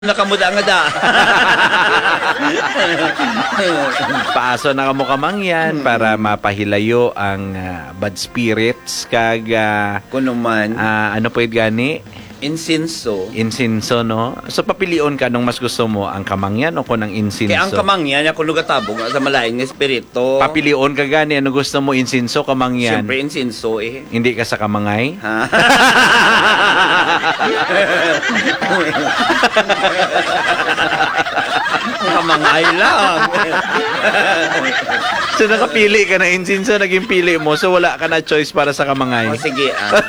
Nakamuda nga da. Paaso na kamo kamangyan para mapahilayo ang bad spirits kag Kuno man, ano pwede gani? insinso. Insinso, no? So papilion ka nung mas gusto mo ang kamangyan o kung ang insinso? Kaya ang kamangyan, ako lugatabog sa malaing espiritu. Papilion ka gani, ano gusto mo, insinso, kamangyan? Siyempre, insinso eh. Hindi ka sa kamangay? Ha? Kamangay lang. So nakapili ka na insinso, naging pili mo, so wala ka na choice para sa kamangay. O sige,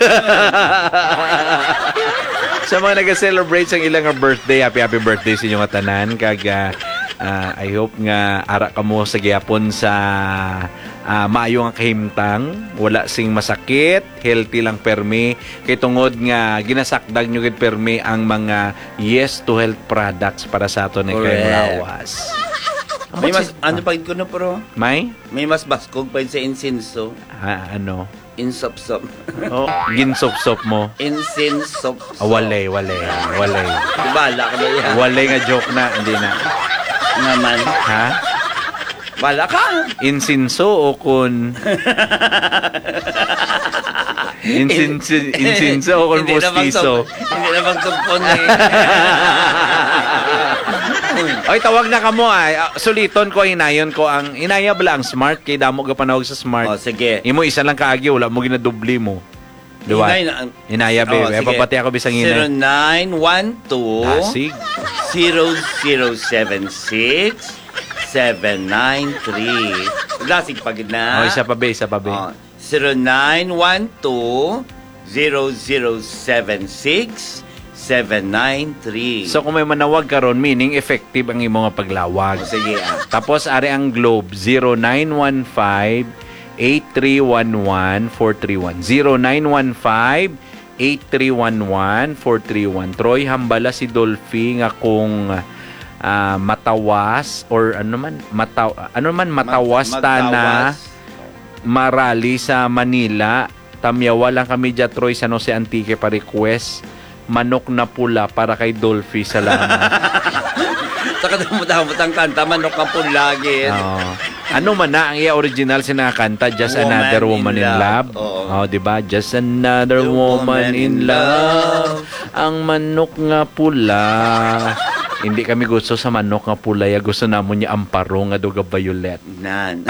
Sa mga nag-celebrate sa ilang birthday, happy birthday sa inyong tanan. Kag I hope nga ara ka mo sa gyapon sa maayo nga kahimtang, wala sing masakit, healthy lang permi. Kay tungod nga ginasakdag nyo gid permi ang mga yes to health products para sa ato ni kay lawas. may mas, ano pa ko na pro? May May mas baskog pa sa insinso. ano? Insop-sop. Oh, ginsop-sop mo. Insinsop. Walay. Bala ka ba yan? Walay nga joke na, hindi na. Naman. Ha? Bala ka. Insinso o kun insinso o kun postiso? Hindi na magsumpon eh. Oy, tawag na kamo ay. Suliton ko, hinayon ko ang inaya bala ang smart kay damo ga panawag sa smart. Oh, sige. Imo isa lang kaagi, wala mo ginadubli mo. Diba? Inaya baby. Papati ako bisang inay. 0912 Dasig. 0076 793. Lasig pagid na. Oh, isa pa be. 0912 0076 793. So kung may manawag karon, meaning effective ang imo nga paglawag. Sige. Tapos ari ang Globe 0915-8311-431. 0915-8311-431. Troy, hambala si Dolphy nga kung matawas or matawas na marali sa Manila. Tamyawa lang kami dyan, Troy, sa Jose Antique pa request. Manok na pula para kay Dolphy. Salamat. Sa kadamot-damot ang kanta, manok ang pulagin. Ano man na ang iya original sinakanta, Just Another Woman in Love. Oh, 'di ba? Just Another Woman in Love. Ang manok nga pula. Hindi kami gusto sa manok nga pula, ya gusto namon niya amparo nga duga violet. Nan.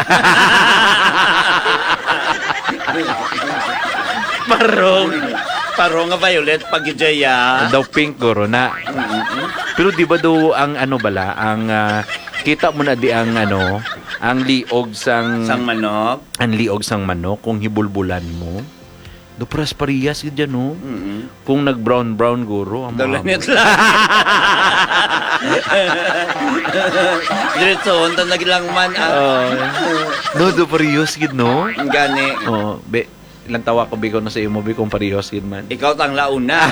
Parong nga violet pagijaya. Daw pink guro na. Pero di ba do ang ano bala, ang kita mo na di ang ang liog sang manok. Ang liog sang manok kung hibulbulan mo. Do pras parehas gid yan, no? Kung nag-brown guro ang Dalanit lang. Diretso unta nagilang man. No, do parehas gid, no? Gani. Oh, ilang tawa ko biko na sa imo bi kung parehas gid man. Ikaw tang launa.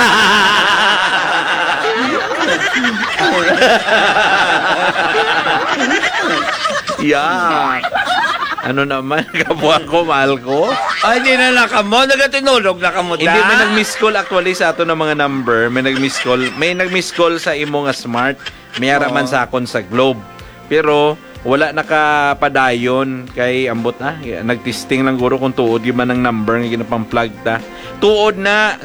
Yeah. Ano naman, kabuha ko, mahal ko? Ay, di na nakamo. Nagatinulog na kamo. Hindi, may nag-miss call actually sa ato ng mga number. May nag-miss call sa imo nga smart. May araman sa akon sa Globe. Pero, wala nakapadayon kay ambot na. Nagtesting lang guro kung tuod man ang number nga ginapang-plug ta. Tuod na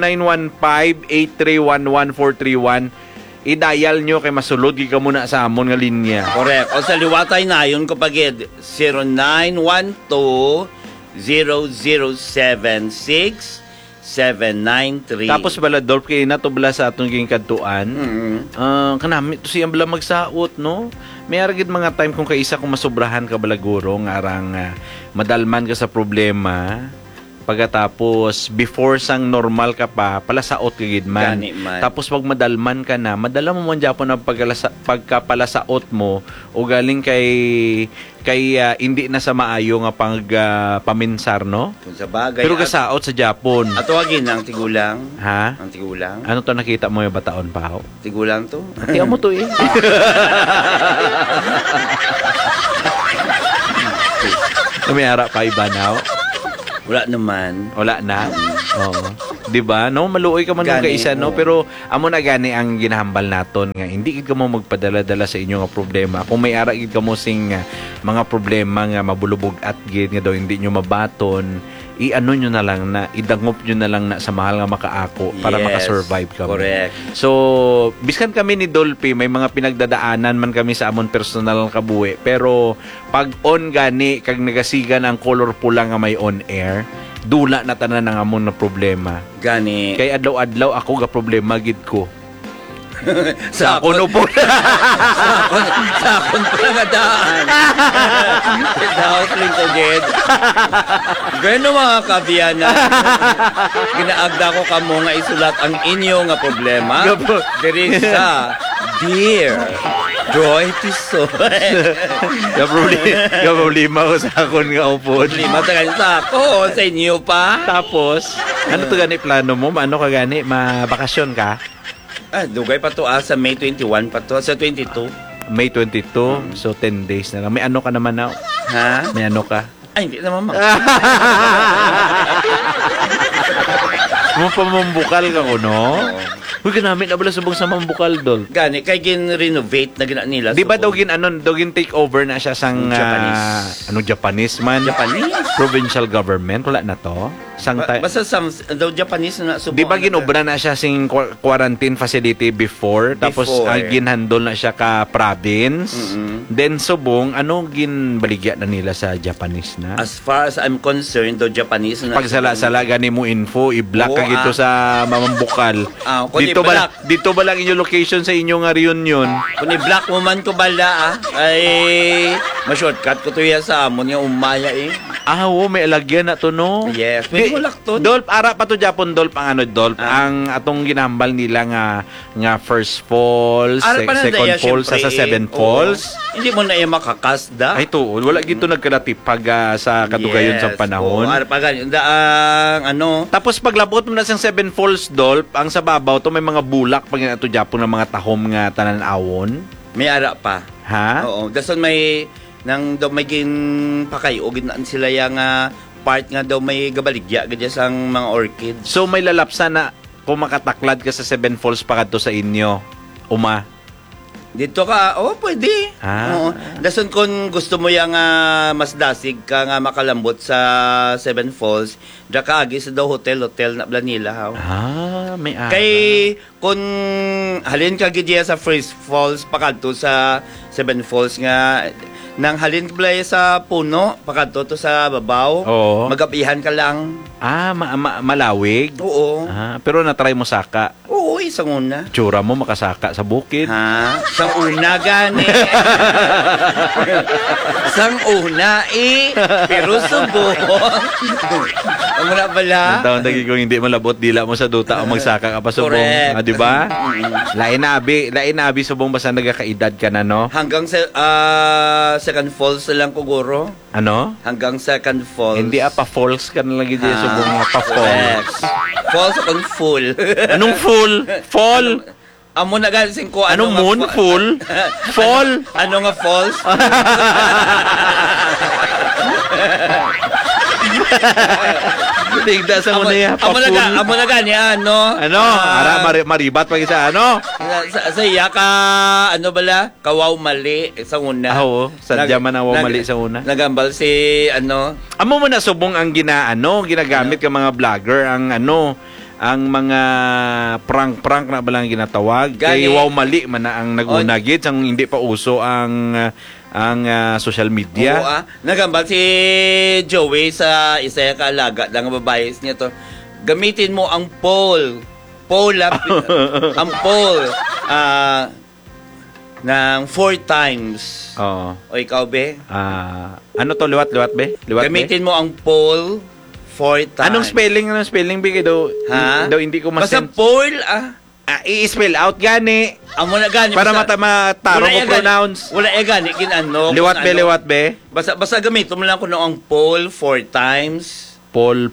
0915-8311-431. I-dial nyo kay masulod ka muna sa amon nga linya. Correct. O sa liwatay na yun kapag 0912-0076-793. Tapos bala Dolph kay natubla sa atong gingkadtuan. Kanami to siyang bala magsaot, no? May aragid mga time kung kaisa kung masobrahan ka bala guro nga arang madalman ka sa problema. Pagkatapos, before sang normal ka pa, palasaot ka gid man. Tapos pag madalman ka na, madala mo man Japon ang pagkapalasaot mo o galing kay hindi na sa maayo nga paminsar, no? Kung sa bagay. Pero kasaot sa Japon. Ato agin ang tigulang. Ha? Ang tigulang. Ano to nakita mo yung bataon pa ho? Tigulang to? Tiyan mo to eh. May harap pa iba now. Wala naman. Wala na? Oo. Di ba? No, maluoy ka man nung Gani, kaisa, no? oo. Pero amo na gani ang ginahambal naton nga hindi gid ka mo magpadala-dala sa inyo nga problema. Kung may ara gid ka mo sing mga problema nga mabulubog at gid nga daw hindi nyo mabaton, i-ano nyo na lang na idangop nyo na lang na sa mahal nga makaako para Yes, makasurvive kami. correct. So, biskan kami ni Dolphy, may mga pinagdadaanan man kami sa amon personal nga kabuhi. Pero, pag on gani, kag nagasigan ang color pula nga may on air, dula na tanan ang amon na problema. Gani. Kay adlaw-adlaw ako ga problema gid ko. Sa Ako no po. sa akong pangadaan. Daos rin to, Jed. Gano mga kabiyana. Ginaagda ko kamo nga isulat ang inyo nga problema. Gapo. Diri sa Dear Joy Tisoy. Ga problema ko sa akon nga upod. Lima tagal sa ako, sa inyo pa. Tapos, ano to gani plano mo? Ano ka gani? Mabakasyon ka? Dugay pa to sa May 21 pa to, sa 22. May 22, so 10 days na lang. May ano ka naman na? Ha? May ano ka? Ay, hindi naman Mo pamambukal ka ko, no? Uy, ganamit na bala subong sa mambukal, Dol. Gani, kay gin-renovate na gina nila. Di ba So, daw gin take over na siya sang Japanese. Japanese man? Japanese? Provincial government, wala na to? Sang Basta daw Japanese na subukan. Di ba ginobra na siya sing quarantine facility before? Tapos Before. ginhandol na siya ka province. Mm-mm. Then subong, ano ginbaligya na nila sa Japanese na? As far as I'm concerned, daw Japanese na. Pagsala-sala gani mo info, i-block Oo, ka gito sa mamambukal. Kung i-block. Dito ba lang inyo location sa inyo nga reunion? Kung i-block mo man ko bala, ay ma-shortcut ko to yan sa amon yung umaya eh. Oo, may alagyan na to, no? Yes, may mulak to. Dolp, ara pa to Japon, Dolp, ang ano, Dolp, ang atong ginambal nila nga first falls, Ara pa na second daya, falls, syempre, sa seven falls. Hindi mo na yung makakasda. Ay, to, wala gito nagkadatipag sa katugayon sa panahon. Ara pa ganyan. Daang ano, Tapos paglabot mo na sa Seven Falls, Dolp, ang sa babaw to may mga bulak pag ito Japon ng mga tahom nga tanan-awon. may ara pa. Ha? Oo. Dason may nang daw may gin pakayo ginaan sila yang part nga daw may gabaligya gadya sang mga orchids. So may lalapsa na kung makataklad ka sa Seven Falls pa kadto sa inyo. Uma. Dito ka, pwede. Ah. Oo. Dason kung gusto mo yang mas dasig ka nga makalambot sa Seven Falls, da ka agi sa daw hotel na Planila haw. May ara. Kay kung halin ka gidya sa First Falls pakadto sa Seven Falls nga nang halin ka balay sa puno pakadto to sa babaw. Oo. Magabihan ka lang. Malawig. Oo. Pero natry mo saka. Oo, isang una. Tsura mo makasaka sa bukid. Ha? Sang una gani. Sang una pero subok. Ang muna pala. Ang taon tagi kung hindi malabot dila mo sa duta o magsaka ka pa subong. Correct. Di ba? Lain na abi subong basta nagakaedad ka na, no? Hanggang sa second falls na lang kuguro. Ano? Hanggang second falls. Hindi pa falls ka na lagi dyan subong nga pa Correct. falls. Falls on full. Anong full? Fall? Amo na galing ko Anong nga moon? Full? Fall? Ano nga falls? Tigda sa mo na yan. Pa-full. Amo na gani ano? Ano? Ara, maribat pa isa. Ano? Sa iya ka ano bala? Kawaw mali sa una. Oo. Sadya man ang mali sa una. Nagambal si ano? Amo mo na subong ang ginagamit ka mga vlogger ang mga prank na balang ginatawag. Kay wow mali man na ang nagunagit ang hindi pa uso ang social media. Oo, nagambal si Joey sa isa ka alaga ng babae niya to. Gamitin mo ang pole ang pole ng 4 times. Oo. O ikaw be? Ano to liwat be? Gamitin mo ang pole 4 times. Anong spelling bigay daw? Ha? Daw hindi ko Basta ma-sense. pole I-spell out gani. Amo na gani Para basta- mataro wala ko gani- pronounce. Wala gani kinano. Liwat be? Basta gamitin mo lang kuno ang pole 4 times. Pol.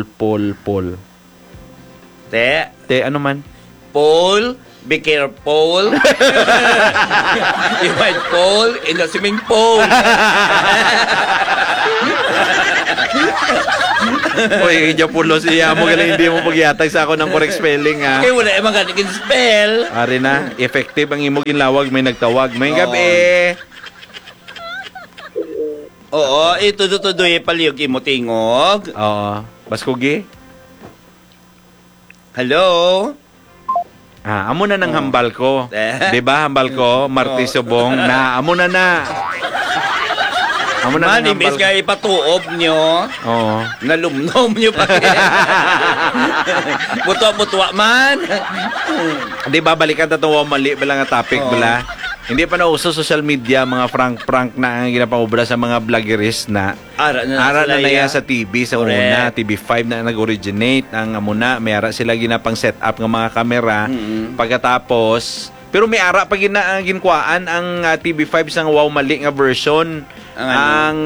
Te, ano man? Pole, be careful. You might fall in the swimming pool. Uy, Japulo siya mo galing hindi mo pagyatag sa ako ng correct spelling ha. Kaya wala yung mga naging spell. Ari na, effective ang imong ginlawag, may nagtawag. May Oo. gabi. Oo, ito tutudoy paliyog imutingog. Oo. Baskugi? Hello? Amo na ng hambal ko. Eh? 'Di ba hambal ko, Marty Subong na amo na. Amo na Man, ng imbis hambal. nga ipatuob nyo, Oo. nalumnom nyo pa. Buto-butuwa man. 'Di ba balikan ta tong mali bala nga topic Oo. bala. Hindi pa nauso social media mga prank na ang ginapangubra sa mga vloggeries na Ara ara na sila yan ya. sa TV sa Correct. una, TV5 na nag-originate ang amuna, may ara sila ginapang set up ng mga kamera. Mm-mm. Pagkatapos, pero may ara pa gina ginkuan ang TV5 sang wow mali nga version. Ang ano? Ang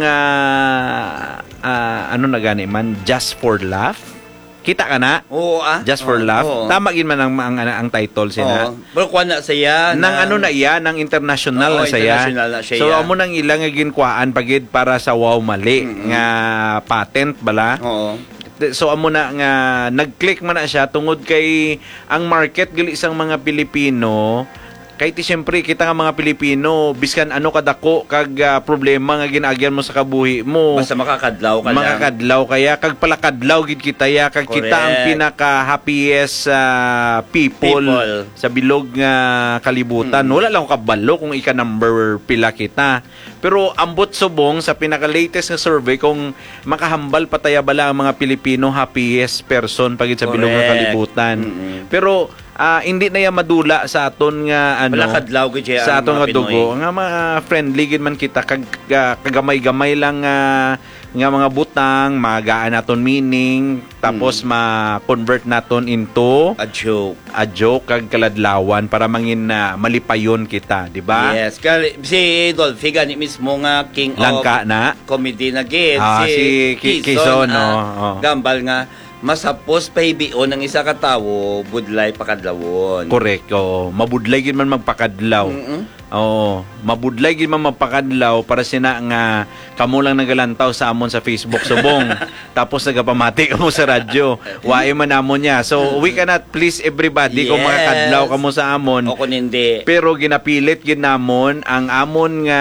ano na gani man, Just for Laugh. Kita ka na? Oo, Just for Oo, Laugh. oo. Tama gin man ang title sina. Oo. Pero kuha na siya. Nang ano na iya, nang international Oo, na saya. international na siya, So yeah. amo nang ilang nga ginkuan pagid para sa wow mali nga patent bala. Oo. So amo na nga nag-click man na siya tungod kay ang market gali sang mga Pilipino. Kay ti siyempre kita nga mga Pilipino biskan ano kadako kag problema nga ginagyan mo sa kabuhi mo. Basta makakadlaw ka lang. Makakadlaw kaya kag palakadlaw gid kita ya kag kita ang Correct. pinaka happiest people sa bilog nga kalibutan. Wala lang ko kabalo kung ika number pila kita. Pero ambot subong sa pinaka latest nga survey kung makahambal pataya bala ang mga Pilipino happiest person pagid sa bilog nga Correct. kalibutan. Mm-mm. Pero hindi na yan madula sa aton nga ano Palakadlaw gid siya sa ang aton mga nga dugo Pinoy. nga mga friendly gid man kita kagamay-gamay lang nga mga butang magaan naton meaning tapos ma-convert naton into A joke. a joke kag kaladlawan para mangin na malipayon kita, di ba? Yes. Si Dolphy gani mismo nga king Langka of na. comedy na gid. Si Quezon, no? Oh. Gambal nga masapos pahibion ng isa ka tawo budlay pakadlawon. Correct. Oo. Mabudlay gid man magpakadlaw. Mm-mm. Oo, mabudlay gid man magpakadlaw para sina nga kamo lang nagalantaw sa amon sa Facebook subong. Tapos nagapamati kamo sa radyo. Wae man amon niya. So we cannot please everybody kung Yes. makakadlaw kamo sa amon. O kung hindi. Pero ginapilit gid namon ang amon nga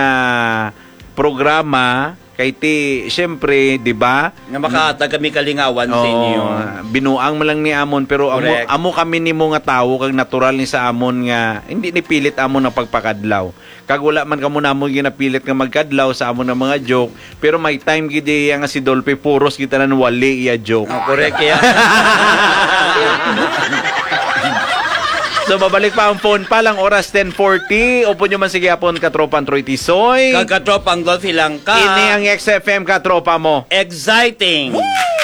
programa kay ti syempre, di ba? Nga makahatag kami kalingawan sa inyo. Binuang mo lang ni amon pero Correct. amo kami nimo nga tawo kag natural ni sa amon nga hindi ni pilit amon ang pagpakadlaw. Kag wala man kamo namon ginapilit nga magkadlaw sa amon nga mga joke, pero may time gid iya nga si Dolphy puros kita nan wali iya joke. Oh, correct kaya. So babalik pa ang phone pa lang oras 10:40. Upo nyo man sige apon katropan Troy Tisoy. Kagkatropang Dolphy lang ka. Ini ang XFM katropa mo. Exciting.